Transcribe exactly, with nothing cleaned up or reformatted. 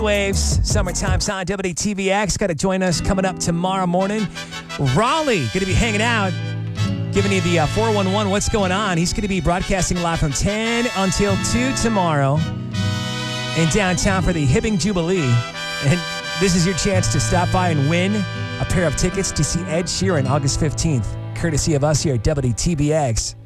Waves, summertime on W T V X. Got to join us coming up tomorrow morning. Raleigh, going to be hanging out, giving you the uh, four one one, what's going on. He's going to be broadcasting live from ten until two tomorrow in downtown for the Hibbing Jubilee. And this is your chance to stop by and win a pair of tickets to see Ed Sheeran August fifteenth, courtesy of us here at W T V X.